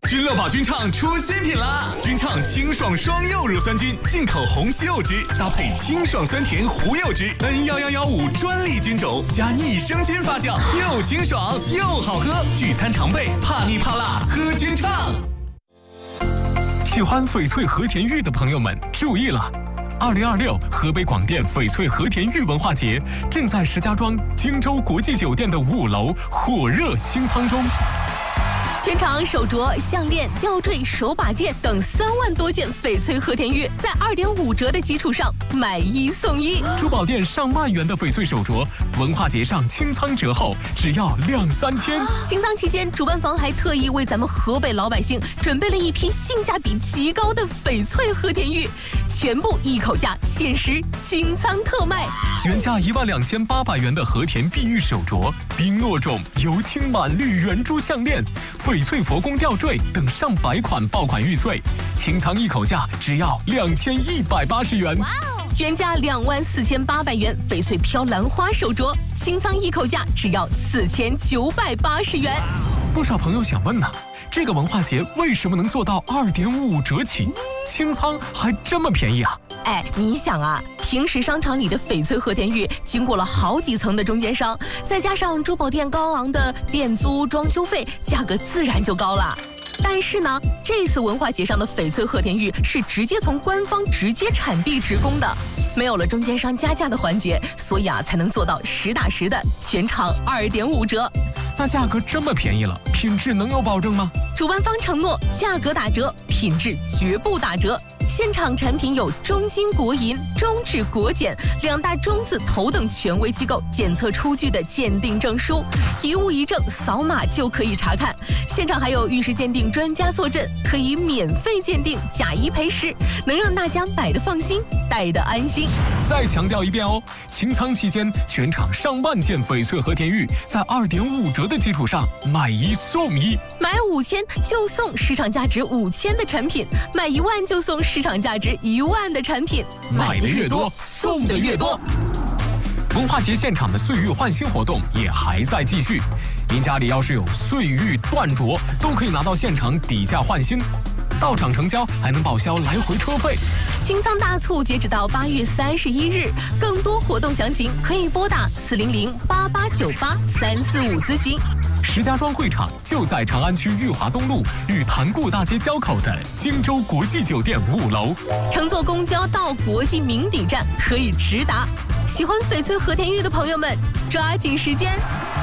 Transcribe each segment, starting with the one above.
君乐宝君唱出新品啦！君唱清爽双柚乳酸菌，进口红西柚汁，搭配清爽酸甜胡柚汁，N11115专利菌种，加益生菌发酵，又清爽又好喝。聚餐常备，怕腻怕辣，喝君唱。喜欢翡翠和田玉的朋友们注意了！2026河北广电翡翠和田玉文化节正在石家庄荆州国际酒店的5楼火热清仓中。 全场手镯、项链、吊坠、手把件等3万多件翡翠和田玉，在2.5折的基础上买1送1。 珠宝店上万元的翡翠手镯，文化节上清仓折后只要2、3千。 清仓期间，主办方还特意为咱们河北老百姓准备了一批性价比极高的翡翠和田玉，全部一口价，限时清仓特卖。 原价12800元的和田碧玉手镯、冰糯种油青满绿圆珠项链、翡翠佛宫吊坠等上百款爆款玉碎，清仓一口价只要2180元。 原价24800元翡翠飘兰花手镯，清仓一口价只要4980元。 不少朋友想问呢，这个文化节为什么能做到2.5折起，清仓还这么便宜啊？ 你想啊，平时商场里的翡翠和田玉经过了好几层的中间商，再加上珠宝店高昂的店租、装修费，价格自然就高了。但是呢，这次文化节上的翡翠和田玉是直接从官方直接产地直供的，没有了中间商加价的环节，所以才能做到实打实的全场2.5折。 那价格这么便宜了，品质能有保证吗？ 主办方承诺价格打折，品质绝不打折。现场产品有中金国银、中质国检2大中字头等权威机构检测出具的鉴定证书，一物一证，扫码就可以查看。现场还有玉石鉴定专家坐镇，可以免费鉴定，假一赔10，能让大家买的放心，戴的安心。 再强调一遍哦，清仓期间全场上万件翡翠和田玉在2.5折的基础上买1送1， 买5000就送市场价值5000的产品，买1万就送市场价值1万的产品， 买的越多，送的越多。文化节现场的岁玉换新活动也还在继续，您家里要是有岁玉断镯，都可以拿到现场底价换新，到场成交还能报销来回车费。 清仓大促截止到8月31日，更多活动详情可以拨打400-8898-345咨询。 石家庄会场就在长安区裕华东路与潭固大街交口的荆州国际酒店5楼。 乘坐公交到国际名鼎站可以直达。喜欢翡翠和田玉的朋友们，抓紧时间！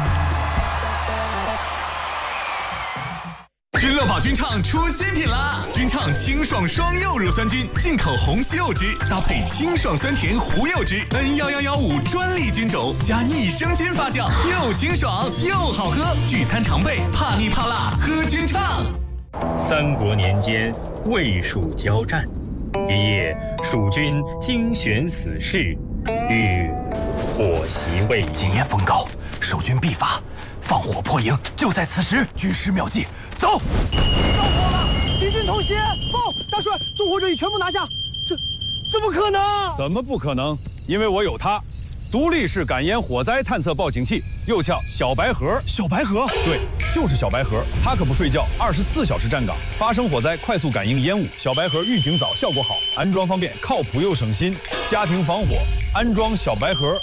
君乐宝君唱出新品啦！君唱清爽双柚乳酸菌，进口红西柚汁，搭配清爽酸甜胡柚汁，N11115专利菌种，加益生菌发酵，又清爽又好喝。聚餐常备，怕腻怕辣，喝君唱。 三国年间，魏蜀交战，一夜，蜀军精选死士，欲火袭魏营。 今夜风高，守军必发，放火破营，就在此时。军师妙计，走！ 着火了！敌军偷袭！报，大帅，纵火者已全部拿下。这怎么可能？ 怎么不可能？因为我有它，独立式感烟火灾探测报警器，又叫小白盒。 小白盒？ 对，就是小白盒。它可不睡觉，24小时站岗，发生火灾快速感应烟雾。小白盒预警早，效果好，安装方便，靠谱又省心。家庭防火，安装小白盒。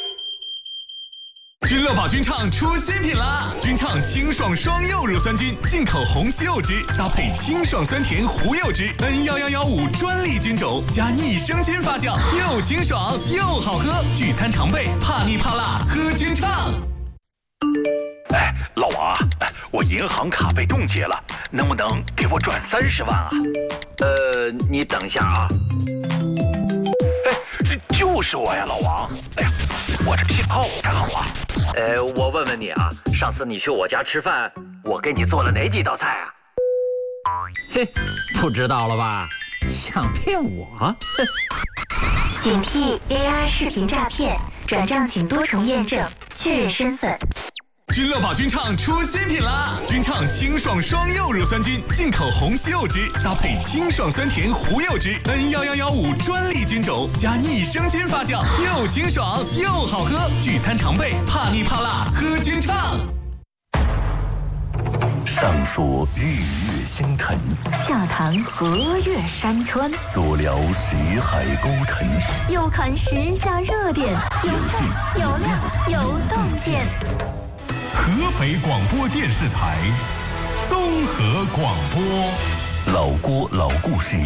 君乐宝君唱出新品啦！君唱清爽双柚乳酸菌，进口红西柚汁，搭配清爽酸甜胡柚汁，N11115专利菌种，加益生菌发酵，又清爽又好喝。聚餐常备，怕腻怕辣，喝君唱。 老王啊，我银行卡被冻结了，能不能给我转30万啊？ 你等一下啊。 这就是我呀，老王。哎呀，我这信号不太好啊。 我问问你啊，上次你去我家吃饭，我给你做了哪几道菜啊？ 嘿，不知道了吧？想骗我？ 警惕 AI 视频诈骗，转账请多重验证，确认身份。 君乐宝君唱出新品啦！君唱清爽双柚乳酸菌，进口红西柚汁，搭配清爽酸甜胡柚汁，N11115专利菌种，加益生菌发酵，又清爽又好喝。聚餐常备，怕腻怕辣，喝君唱。 上溯日月星辰， 下谈河岳山川， 左聊识海沟沉， 右看时下热点，有趣有料有洞见。 河北广播电视台综合广播， 老郭老故事。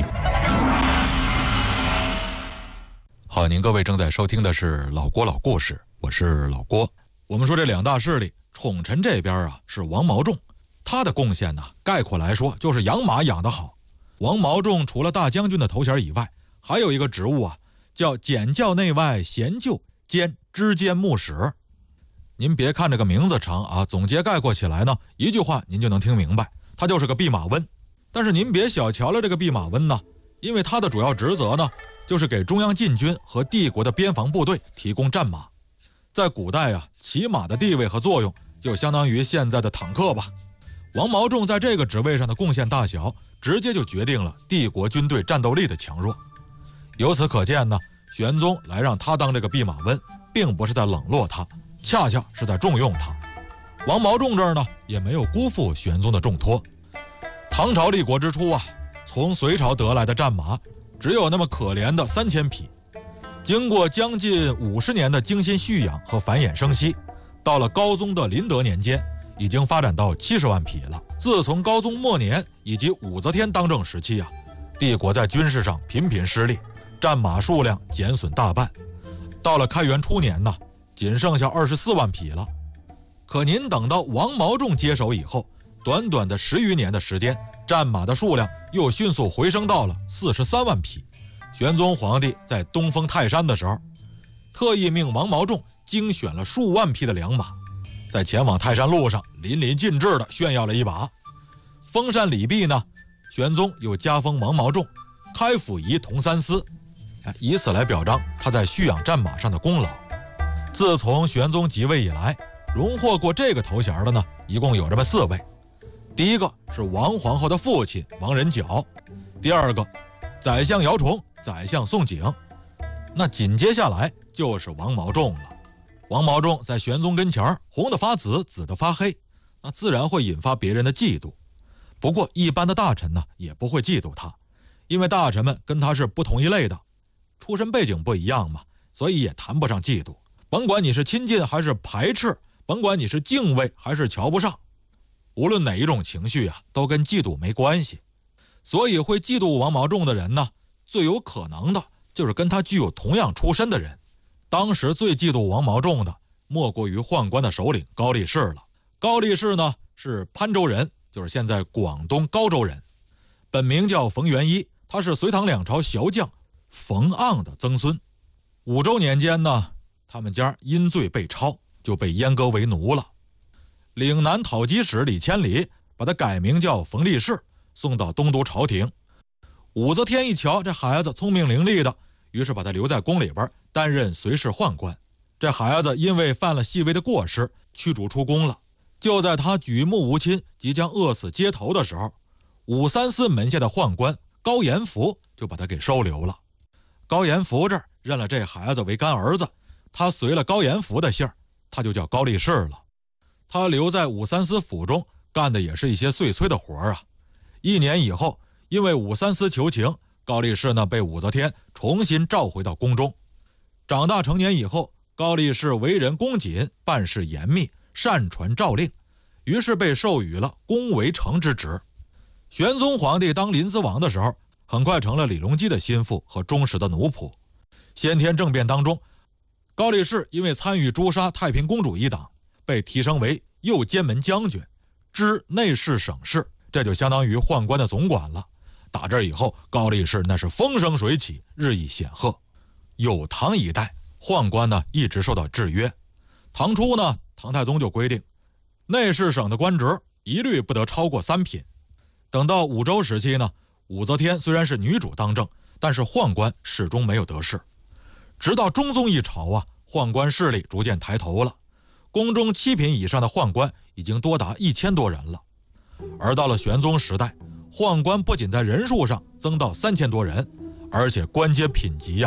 好，您各位正在收听的是老郭老故事，我是老郭。我们说这两大势力，宠臣这边啊是王毛仲，他的贡献呢，概括来说就是养马养得好。王毛仲除了大将军的头衔以外，还有一个职务啊，叫检校内外贤旧兼知监牧使。您别看这个名字长啊，总结概括起来呢，一句话您就能听明白，他就是个弼马温。但是您别小瞧了这个弼马温呢，因为他的主要职责呢，就是给中央禁军和帝国的边防部队提供战马。在古代啊，骑马的地位和作用就相当于现在的坦克吧。王毛仲在这个职位上的贡献大小，直接就决定了帝国军队战斗力的强弱。由此可见呢，玄宗来让他当这个弼马温，并不是在冷落他，恰恰是在重用他。王毛仲这儿呢，也没有辜负玄宗的重托。唐朝立国之初啊，从隋朝得来的战马只有那么可怜的3000匹，经过将近50年的精心蓄养和繁衍生息，到了高宗的麟德年间，已经发展到70万匹了。自从高宗末年以及武则天当政时期啊，帝国在军事上频频失利，战马数量减损大半。到了开元初年呢，仅剩下24万匹了。可您等到王毛仲接手以后，短短的10余年的时间，战马的数量又迅速回升到了43万匹。玄宗皇帝在东封泰山的时候，特意命王毛仲精选了数万匹的良马，在前往泰山路上淋漓尽致地炫耀了一把。封禅礼毕呢，玄宗又加封王毛仲开府仪同三司，以此来表彰他在蓄养战马上的功劳。自从玄宗即位以来，荣获过这个头衔的呢，一共有这么4位。第一个是王皇后的父亲王仁角，第二个宰相姚崇、宰相宋璟，那紧接下来就是王毛仲了。王毛仲在玄宗跟前红得发紫，紫得发黑，那自然会引发别人的嫉妒。不过一般的大臣呢，也不会嫉妒他，因为大臣们跟他是不同一类的，出身背景不一样嘛，所以也谈不上嫉妒。甭管你是亲近还是排斥，甭管你是敬畏还是瞧不上，无论哪一种情绪啊，都跟嫉妒没关系。所以会嫉妒王毛仲的人呢，最有可能的就是跟他具有同样出身的人。当时最嫉妒王毛仲的，莫过于宦官的首领高力士了。高力士呢，是潘州人，就是现在广东高州人，本名叫冯元一，他是隋唐两朝骁将冯盎的曾孙。武周年间呢，他们家因罪被抄，就被阉割为奴了。岭南讨击使李千里把他改名叫冯力士，送到东都朝廷。武则天一瞧这孩子聪明伶俐的，于是把他留在宫里边担任随侍宦官。这孩子因为犯了细微的过失，驱逐出宫了。就在他举目无亲，即将饿死街头的时候，武三思门下的宦官高延福就把他给收留了。高延福这儿认了这孩子为干儿子，他随了高延福的姓，他就叫高力士了。他留在武三思府中，干的也是一些碎催的活啊。1年以后，因为武三思求情，高力士呢被武则天重新召回到宫中。长大成年以后，高力士为人恭谨，办事严密，善传诏令，于是被授予了宫闱丞之职。玄宗皇帝当临淄王的时候，很快成了李隆基的心腹和忠实的奴仆。先天政变当中，高力士因为参与诛杀太平公主一党，被提升为右监门将军，知内侍省事，这就相当于宦官的总管了。打这以后，高力士那是风生水起，日益显赫。有唐一代，宦官呢一直受到制约。唐初呢，唐太宗就规定，内侍省的官职一律不得超过3品。等到武周时期呢，武则天虽然是女主当政，但是宦官始终没有得势。直到中宗一朝啊，宦官势力逐渐抬头了，宫中7品以上的宦官已经多达1000多人了。而到了玄宗时代，宦官不仅在人数上增到3000多人，而且官阶品级